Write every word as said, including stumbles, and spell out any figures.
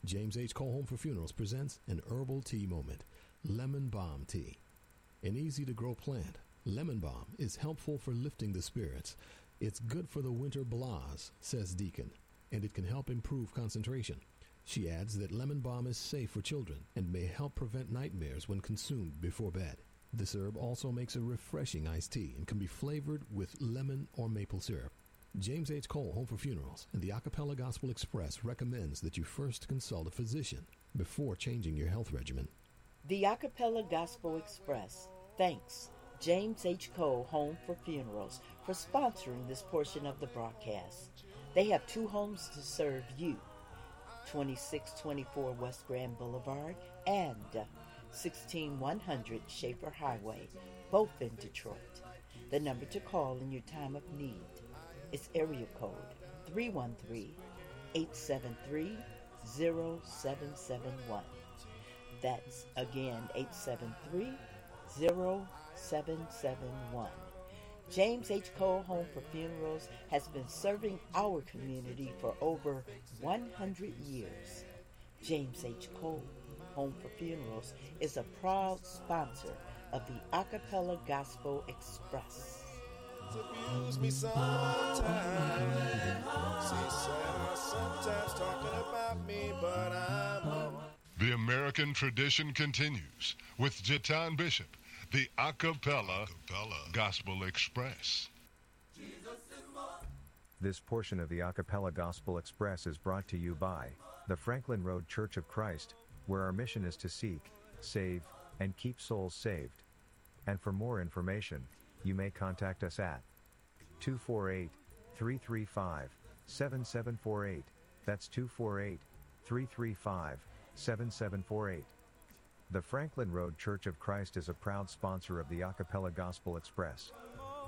James H. Cole Home for Funerals presents an herbal tea moment, Lemon Balm Tea. An easy-to-grow plant, lemon balm is helpful for lifting the spirits. It's good for the winter blahs, says Deacon, and it can help improve concentration. She adds that lemon balm is safe for children and may help prevent nightmares when consumed before bed. This herb also makes a refreshing iced tea and can be flavored with lemon or maple syrup. James H. Cole Home for Funerals and the Acapella Gospel Express recommends that you first consult a physician before changing your health regimen. The Acapella Gospel Express thanks James H. Cole Home for Funerals for sponsoring this portion of the broadcast. They have two homes to serve you, twenty-six twenty-four West Grand Boulevard and sixteen one hundred Schaefer Highway, both in Detroit. The number to call in your time of need is area code three one three, eight seven three, zero seven seven one. That's again eight seven three, zero seven seven one. James H. Cole Home for Funerals has been serving our community for over one hundred years. James H. Cole Home for Funerals is a proud sponsor of the Acapella Gospel Express. Abuse me sometimes. See Sarah sometimes talking about me, but I'm on. The American tradition continues with Jatan Bishop, the Acapella, Acapella Gospel Express. This portion of the Acapella Gospel Express is brought to you by the Franklin Road Church of Christ, where our mission is to seek, save, and keep souls saved. And for more information, you may contact us at two four eight, three three five, seven seven four eight. That's two four eight, three three five, seven seven four eight. The Franklin Road Church of Christ is a proud sponsor of the Acapella Gospel Express.